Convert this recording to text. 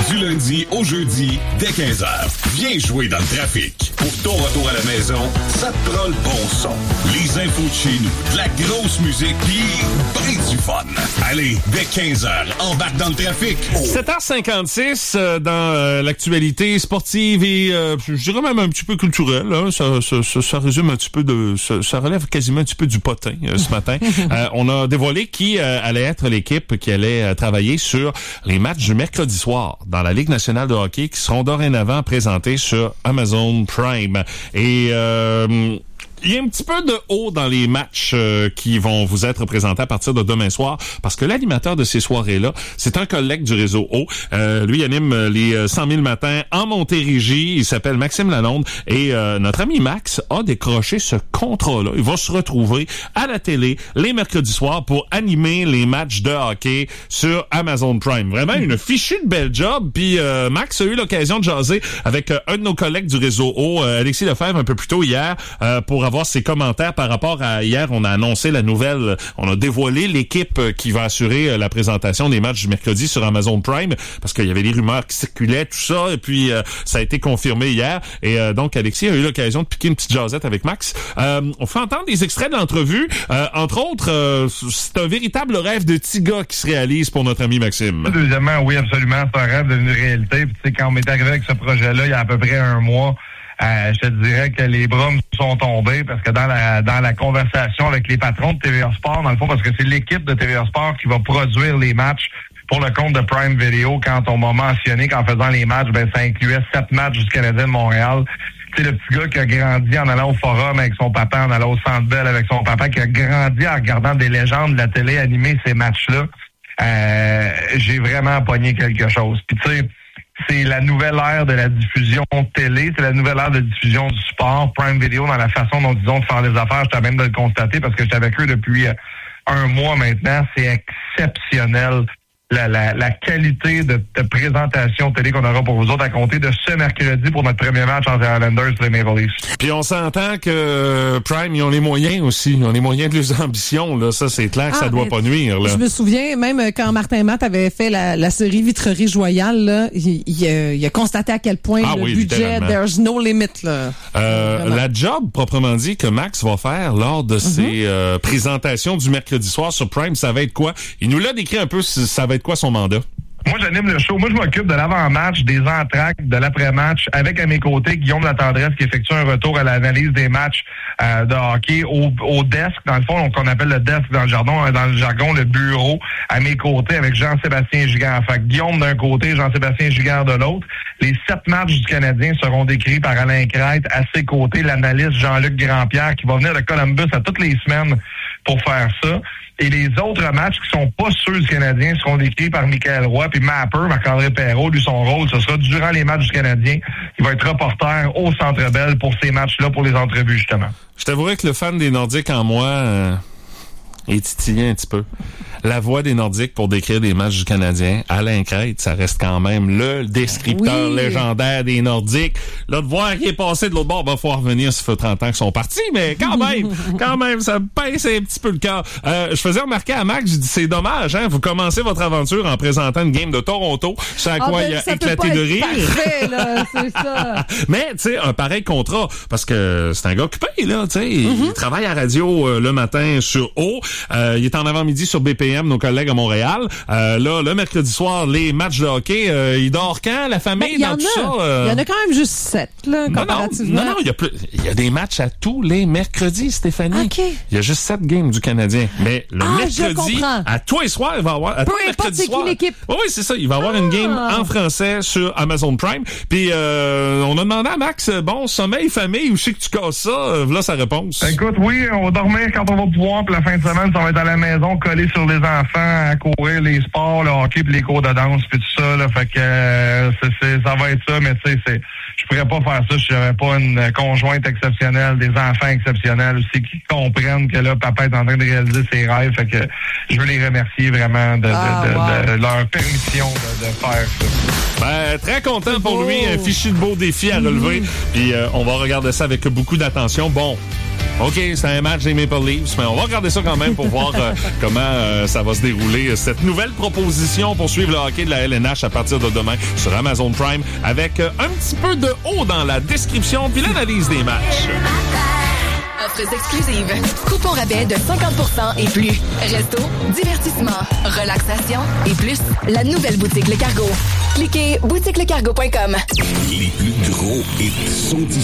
Du lundi au jeudi, dès 15h. Viens jouer dans le trafic. Pour ton retour à la maison, ça te prend le bon son. Les infos de chez nous, de la grosse musique, pis ben du fun. Allez, dès 15h, embarque dans le trafic. 7h56 dans l'actualité sportive et je dirais même un petit peu culturelle. Hein. Ça résume un petit peu ça relève quasiment un petit peu du potin ce matin. On a dévoilé qui allait être l'équipe qui allait travailler sur les matchs du mercredi soir dans la Ligue nationale de hockey qui seront dorénavant présentés sur Amazon Prime. Et il y a un petit peu de haut dans les matchs qui vont vous être présentés à partir de demain soir, parce que l'animateur de ces soirées-là, c'est un collègue du réseau O. Lui anime les 100 000 matins en Montérégie. Il s'appelle Maxime Lalonde. Et notre ami Max a décroché ce contrat-là. Il va se retrouver à la télé les mercredis soirs pour animer les matchs de hockey sur Amazon Prime. Vraiment une fichue de belle job. Puis Max a eu l'occasion de jaser avec un de nos collègues du réseau O, Alexis Lefebvre, un peu plus tôt hier, pour avoir ses commentaires par rapport à hier. On a annoncé la nouvelle, on a dévoilé l'équipe qui va assurer la présentation des matchs du mercredi sur Amazon Prime, parce qu'il y avait des rumeurs qui circulaient, tout ça, et puis ça a été confirmé hier. Et donc Alexis a eu l'occasion de piquer une petite jasette avec Max. On fait entendre des extraits de l'entrevue. Entre autres, c'est un véritable rêve de petit gars qui se réalise pour notre ami Maxime. Deuxièmement, oui, absolument, c'est un rêve devenu réalité. Puis, tu sais, quand on est arrivé avec ce projet-là, il y a à peu près un mois, je te dirais que les bras me sont tombés, parce que dans la conversation avec les patrons de TVA Sport, dans le fond, parce que c'est l'équipe de TVA Sport qui va produire les matchs pour le compte de Prime Video, quand on m'a mentionné qu'en faisant les matchs, ben ça incluait 7 matchs du Canadien de Montréal. C'est le petit gars qui a grandi en allant au Forum avec son papa, en allant au Centre Bell avec son papa, qui a grandi en regardant des légendes de la télé animer ces matchs-là. J'ai vraiment pogné quelque chose. Puis tu sais, c'est la nouvelle ère de la diffusion télé, c'est la nouvelle ère de diffusion du sport, Prime Video, dans la façon dont ils ont de faire les affaires. Je t'ai même de le constater, parce que j'étais avec eux depuis un mois maintenant. C'est exceptionnel. La qualité de présentation télé qu'on aura pour vous autres à compter de ce mercredi pour notre premier match entre les Islanders et les Maple Leafs. Puis on s'entend que Prime, ils ont les moyens aussi. Ils ont les moyens de leurs ambitions. Là. Ça, c'est clair que ça doit pas nuire. Là. Je me souviens, même quand Martin Matt avait fait la série Vitrerie Joyale, là, il a constaté à quel point le budget, there's no limit. Là. La job, proprement dit, que Max va faire lors de ses présentations du mercredi soir sur Prime, ça va être quoi? Il nous l'a décrit un peu, ça va être quoi son mandat? Moi, j'anime le show. Moi, je m'occupe de l'avant-match, des entr'actes, de l'après-match, avec à mes côtés Guillaume Latendresse qui effectue un retour à l'analyse des matchs de hockey au desk, dans le fond, qu'on appelle le desk dans le jargon, le bureau, à mes côtés avec Jean-Sébastien Giguère. Fait que Guillaume d'un côté, Jean-Sébastien Giguère de l'autre. Les 7 matchs du Canadien seront décrits par Alain Crête. À ses côtés, l'analyste Jean-Luc Grandpierre qui va venir de Columbus à toutes les semaines pour faire ça. Et les autres matchs qui sont pas ceux du Canadien seront décrits par Michael Roy puis Mapper, Marc-André Perrault. Lui, son rôle, ce sera durant les matchs du Canadien. Il va être reporter au Centre Bell pour ces matchs-là, pour les entrevues, justement. Je t'avouerais que le fan des Nordiques en moi est titillé un petit peu. La voix des Nordiques pour décrire des matchs du Canadien, Alain Crête, ça reste quand même le descripteur légendaire des Nordiques. Là, de voir qui est passé de l'autre bord, ben, faut revenir, ça fait 30 ans qu'ils sont partis, mais quand même, ça me pince un petit peu le cœur. Je faisais remarquer à Max, je dis, c'est dommage, hein, vous commencez votre aventure en présentant une game de Toronto, c'est à quoi il a éclaté de rire. Parfait, là, c'est ça. Mais, tu sais, un pareil contrat, parce que c'est un gars occupé, là, tu sais, il travaille à radio le matin sur O, il est en avant-midi sur BPM, nos collègues à Montréal. Là, le mercredi soir, les matchs de hockey, il dort quand, la famille, dans tout ça? Il y en a quand même juste 7, là, comparativement. Non, il y a des matchs à tous les mercredis, Stéphanie. Okay. Il y a juste 7 games du Canadien. Mais le mercredi, à tous les soirs, il va y avoir... Peu importe c'est qui l'équipe. Oui, c'est ça. Il va y avoir une game en français sur Amazon Prime. Puis, on a demandé à Max, bon, sommeil, famille, où je sais que tu casses ça? Voilà sa réponse. Écoute, oui, on va dormir quand on va pouvoir, puis la fin de semaine, ça va être à la maison, collé sur les enfants, à courir les sports, le hockey, puis les cours de danse, puis tout ça, là. Fait que ça va être ça, mais tu sais, je pourrais pas faire ça si j'avais pas une conjointe exceptionnelle, des enfants exceptionnels aussi qui comprennent que là, papa est en train de réaliser ses rêves. Fait que je veux les remercier vraiment de leur permission de faire ça. Ben, très content pour lui, un fichu de beau défi à relever. Puis on va regarder ça avec beaucoup d'attention. Bon, OK, c'est un match des Maple Leafs, mais on va regarder ça quand même pour voir comment ça va se dérouler. Cette nouvelle proposition pour suivre le hockey de la LNH à partir de demain sur Amazon Prime avec un petit peu de haut dans la description puis l'analyse des matchs. Offres exclusives. Coupons rabais de 50% et plus. Resto, divertissement, relaxation et plus. La nouvelle boutique Le Cargo. Cliquez boutiquelecargo.com. Les plus gros hits sont ici.